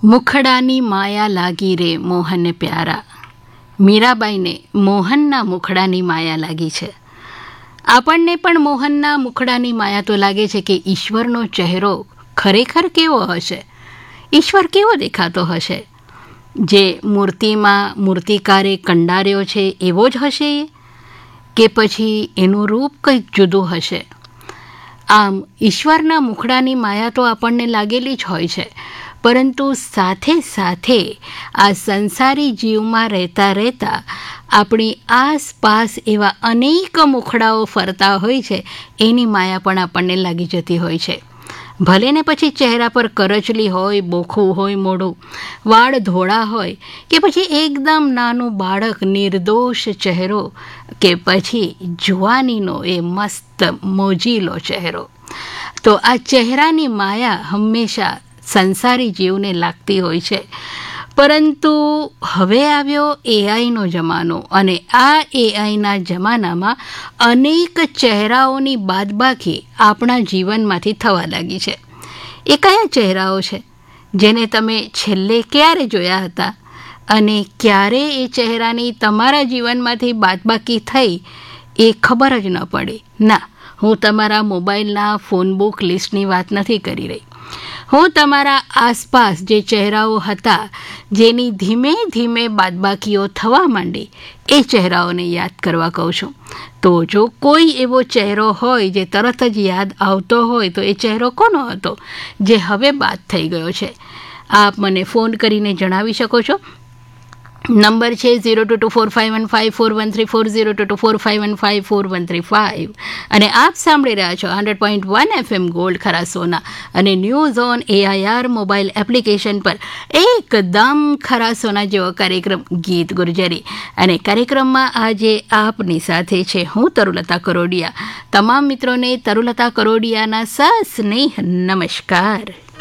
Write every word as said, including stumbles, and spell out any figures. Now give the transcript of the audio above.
મુખડાની માયા લાગી રે મોહનને પ્યારા. મીરાબાઈને મોહનના મુખડાની માયા લાગી છે. આપણને પણ મોહનના મુખડાની માયા તો લાગે છે કે ઈશ્વરનો ચહેરો ખરેખર કેવો હશે, ઈશ્વર કેવો દેખાતો હશે. જે મૂર્તિમાં મૂર્તિકારે કંડાર્યો છે એવો જ હશે કે પછી એનું રૂપ કંઈક જુદું હશે. આમ ઈશ્વરના મુખડાની માયા તો આપણને લાગેલી જ હોય છે, પરંતુ સાથે સાથે આ સંસારી જીવમાં રહેતા રહેતા આપણી આસપાસ એવા અનેક મુખડાઓ ફરતા હોય છે, એની માયા પણ આપણને લાગી જતી હોય છે. ભલે ને પછી ચહેરા પર કરચલી હોય, બોખું હોય મોઢું, વાળ ધોળા હોય, કે પછી એકદમ નાનું બાળક નિર્દોષ ચહેરો, કે પછી જુવાનીનો એ મસ્ત મોજીલો ચહેરો. તો આ ચહેરાની માયા હંમેશા સંસારી જીવને લાગતી હોય છે. પરંતુ હવે આવ્યો એઆઈનો જમાનો, અને આ એઆઈના જમાનામાં અનેક ચહેરાઓની બાદબાકી આપણા જીવનમાંથી થવા લાગી છે. એ કયા ચહેરાઓ છે જેને તમે છેલ્લે ક્યારે જોયા હતા અને ક્યારે એ ચહેરાની તમારા જીવનમાંથી બાદબાકી થઈ એ ખબર જ ન પડી? ના, હું તમારા મોબાઈલના ફોનબુક લિસ્ટની વાત નથી કરી રહી. હું તમારા આસપાસ જે ચહેરાઓ હતા જેની ધીમે ધીમે બાદબાકીઓ થવા માંડી એ ચહેરાઓને યાદ કરવા કહું છું. તો જો કોઈ એવો ચહેરો હોય જે તરત જ યાદ આવતો હોય તો એ ચહેરો કોનો હતો જે હવે બાદ થઈ ગયો છે? આપ મને ફોન કરીને જણાવી શકો છો. નંબર છે zero two two four five one five four one three four, zero two two four five one five four one three five. અને આપ સાંભળી રહ્યા છો hundred point one FM gold ખરા સોના અને news on AIR mobile application પર એકદમ ખરા સોના જેવો કાર્યક્રમ ગીત ગુર્જરી. અને કાર્યક્રમમાં આજે આપની સાથે છે હું તરુલતા કરોડિયા. તમામ મિત્રોને તરુલતા કરોડિયાના સસ્નેહ નમસ્કાર.